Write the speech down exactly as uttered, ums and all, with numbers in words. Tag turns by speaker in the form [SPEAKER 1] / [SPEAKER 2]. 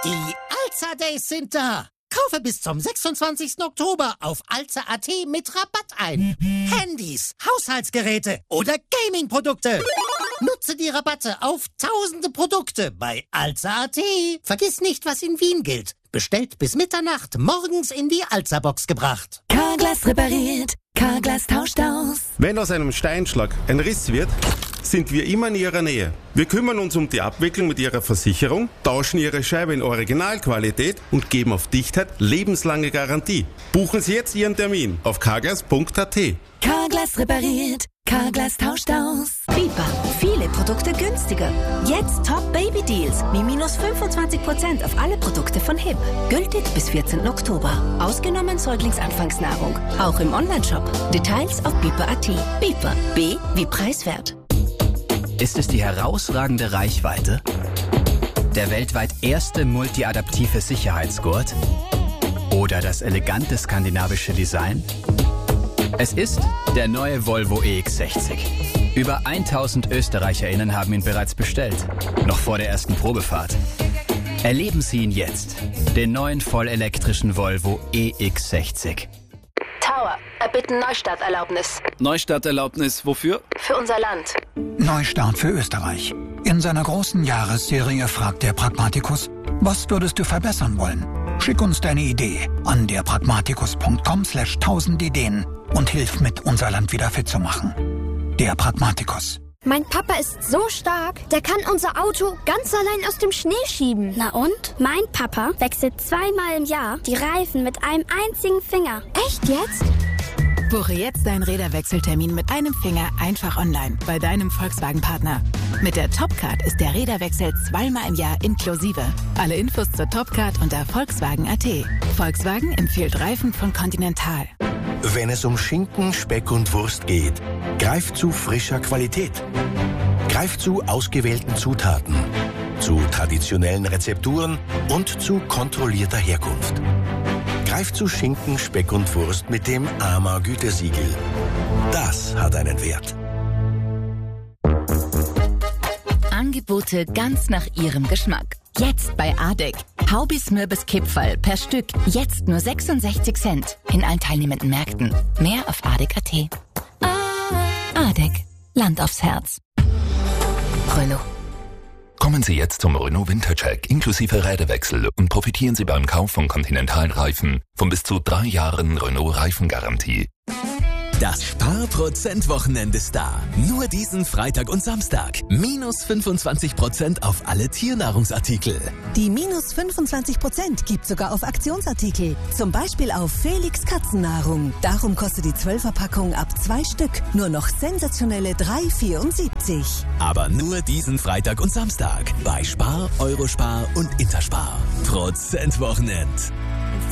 [SPEAKER 1] Die Alza Days sind da. Kaufe bis zum sechsundzwanzigsten Oktober auf alza punkt at mit Rabatt ein. Handys, Haushaltsgeräte oder Gaming-Produkte. Nutze die Rabatte auf tausende Produkte bei alza punkt at. Vergiss nicht, was in Wien gilt. Bestellt bis Mitternacht, morgens in die Alza-Box gebracht.
[SPEAKER 2] Carglass repariert, Carglass tauscht aus.
[SPEAKER 3] Wenn aus einem Steinschlag ein Riss wird, sind wir immer in Ihrer Nähe. Wir kümmern uns um die Abwicklung mit Ihrer Versicherung, tauschen Ihre Scheibe in Originalqualität und geben auf Dichtheit lebenslange Garantie. Buchen Sie jetzt Ihren Termin auf carglass punkt at.
[SPEAKER 2] Carglass repariert, Carglass tauscht aus. Bipa, viele Produkte günstiger. Jetzt Top Baby Deals, wie minus fünfundzwanzig Prozent auf alle Produkte von H I P. Gültig bis vierzehnten Oktober. Ausgenommen Säuglingsanfangsnahrung. Auch im Onlineshop. Details auf bipa punkt at. Bipa, B wie preiswert.
[SPEAKER 4] Ist es die herausragende Reichweite? Der weltweit erste multiadaptive Sicherheitsgurt? Oder das elegante skandinavische Design? Es ist der neue Volvo E X sechzig. Über tausend ÖsterreicherInnen haben ihn bereits bestellt, noch vor der ersten Probefahrt. Erleben Sie ihn jetzt, den neuen vollelektrischen Volvo E X sechzig.
[SPEAKER 5] Tower, erbitten Neustarterlaubnis.
[SPEAKER 6] Neustarterlaubnis wofür?
[SPEAKER 5] Für unser Land.
[SPEAKER 7] Neustart für Österreich. In seiner großen Jahresserie fragt der Pragmatikus, was würdest du verbessern wollen? Schick uns deine Idee an derpragmatikus punkt com slash tausend Ideen und hilf mit, unser Land wieder fit zu machen. Der Pragmatikus.
[SPEAKER 8] Mein Papa ist so stark, der kann unser Auto ganz allein aus dem Schnee schieben.
[SPEAKER 9] Na und? Mein Papa wechselt zweimal im Jahr die Reifen mit einem einzigen Finger.
[SPEAKER 8] Echt jetzt?
[SPEAKER 10] Buche jetzt deinen Räderwechseltermin mit einem Finger einfach online bei deinem Volkswagen-Partner. Mit der Topcard ist der Räderwechsel zweimal im Jahr inklusive. Alle Infos zur Topcard unter volkswagen punkt at. Volkswagen empfiehlt Reifen von Continental.
[SPEAKER 11] Wenn es um Schinken, Speck und Wurst geht, greift zu frischer Qualität. Greift zu ausgewählten Zutaten, zu traditionellen Rezepturen und zu kontrollierter Herkunft. Greift zu Schinken, Speck und Wurst mit dem A M A-Gütesiegel. Das hat einen Wert.
[SPEAKER 2] Angebote ganz nach Ihrem Geschmack. Jetzt bei Adek. Haubis Mürbes Kipferl per Stück. Jetzt nur sechsundsechzig Cent. In allen teilnehmenden Märkten. Mehr auf adek punkt at. Adek. Land aufs Herz. Renault.
[SPEAKER 12] Kommen Sie jetzt zum Renault Wintercheck inklusive Räderwechsel und profitieren Sie beim Kauf von Continental-Reifen von bis zu drei Jahren Renault-Reifengarantie.
[SPEAKER 13] Das Sparprozent-Wochenende ist da. Nur diesen Freitag und Samstag. Minus fünfundzwanzig Prozent auf alle Tiernahrungsartikel.
[SPEAKER 14] Die minus fünfundzwanzig Prozent gibt sogar auf Aktionsartikel. Zum Beispiel auf Felix Katzennahrung. Darum kostet die zwölfer-Packung ab zwei Stück nur noch sensationelle drei Euro vierundsiebzig.
[SPEAKER 13] Aber nur diesen Freitag und Samstag bei Spar, Eurospar und Interspar. Prozent-Wochenend.